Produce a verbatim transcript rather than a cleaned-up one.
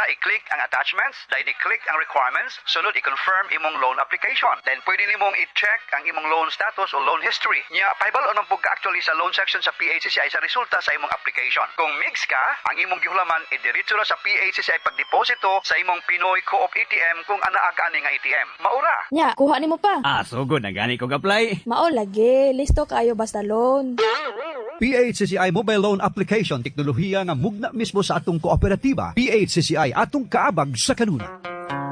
Una, i-click ang attachments, then i-click ang requirements, sunod i-confirm imong loan application. Then pwede nimong i-check ang imong loan status o loan history. Nya, pahibalo nang pagka-actually sa loan section sa P H C C I sa resulta sa imong application. Kung mix ka, ang imong gihulaman idiretso na sa P H C C I pagdeposito sa imong Pinoy Co-op A T M kung anaa gani nga A T M. Maura. Nya, kuha nimo pa. Ah, so good na gani ko apply. Mao lagi, listo kayo basta loan. P H C C I Mobile Loan Application, teknolohiya nga mugna mismo sa atong kooperatiba. P H C C I atong kaabag sa kanuna.